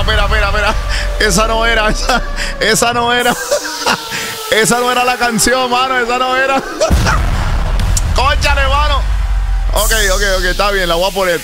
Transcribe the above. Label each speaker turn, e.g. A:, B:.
A: espera. Esa no era, esa no era. Esa no era la canción, mano. Esa no era. Cónchale, mano. Ok, está bien, la voy a poner.